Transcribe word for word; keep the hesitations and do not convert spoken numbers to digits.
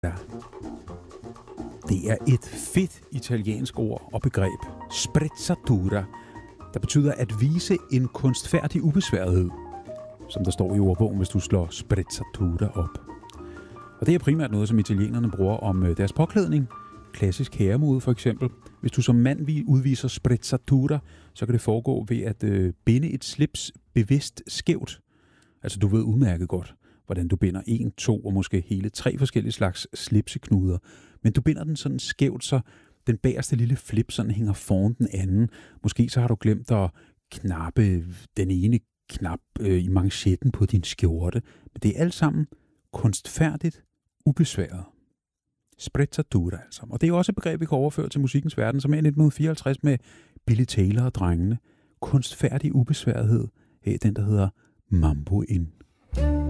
Det er et fedt italiensk ord og begreb, sprezzatura, der betyder at vise en kunstfærdig ubesværethed, som der står i ordbogen, hvis du slår sprezzatura op. Og det er primært noget, som italienerne bruger om deres påklædning. Klassisk herremode for eksempel. Hvis du som mand udviser sprezzatura, så kan det foregå ved at øh, binde et slips bevidst skævt. Altså du ved udmærket godt, hvordan du binder en, to og måske hele tre forskellige slags slipseknuder. Men du binder den sådan skævt, så den bagerste lille flip sådan hænger foran den anden. Måske så har du glemt at knappe den ene knap øh, i manchetten på din skjorte. Men det er alt sammen kunstfærdigt, ubesværet. Sprezzatura altså. Og det er jo også et begreb, vi kan overføre til musikkens verden, som er i nitten fireoghalvtreds med Billy Taylor og drengene. Kunstfærdig ubesværethed. Her den, der hedder Mambo In.